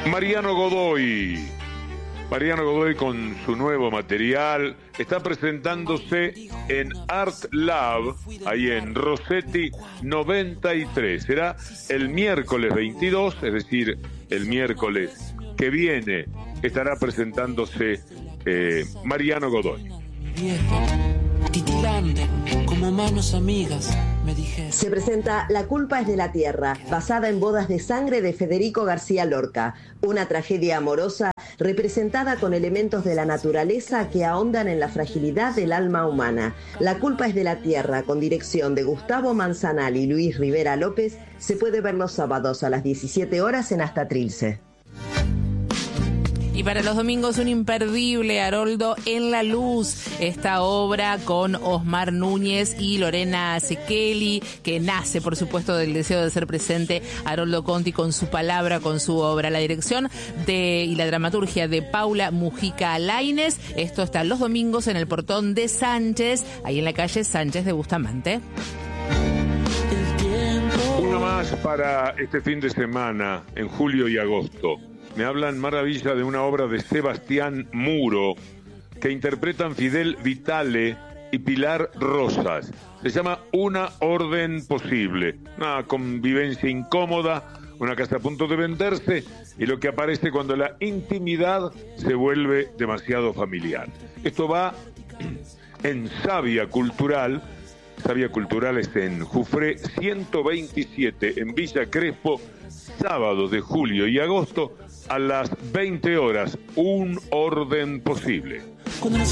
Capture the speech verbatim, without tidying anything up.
Mariano Godoy. Mariano Godoy con su nuevo material está presentándose en Art Lab, ahí en Rossetti noventa y tres. Será el miércoles veintidós, es decir, el miércoles que viene estará presentándose eh, Mariano Godoy. Viejo, titilante, como manos amigas, me dije. Se presenta La culpa es de la tierra, basada en Bodas de sangre de Federico García Lorca, una tragedia amorosa representada con elementos de la naturaleza que ahondan en la fragilidad del alma humana. La culpa es de la tierra, con dirección de Gustavo Manzanal y Luis Rivera López, se puede ver los sábados a las diecisiete horas en Hasta Trilce. Y para los domingos un imperdible, Haroldo en la Luz, esta obra con Osmar Núñez y Lorena Sekeli, que nace por supuesto del deseo de ser presente Haroldo Conti con su palabra, con su obra. La dirección de y la dramaturgia de Paula Mujica Lainez. Esto está los domingos en el Portón de Sánchez, ahí en la calle Sánchez de Bustamante. Una más para este fin de semana, en julio y agosto. Me hablan maravilla de una obra de Sebastián Muro que interpretan Fidel Vitale y Pilar Rosas. Se llama Una orden posible. Una convivencia incómoda, una casa a punto de venderse y lo que aparece cuando la intimidad se vuelve demasiado familiar. Esto va en Savia Cultural. Savia Cultural es en Jufré ciento veintisiete en Villa Crespo, sábados de julio y agosto a las veinte horas. Un orden posible. Cuando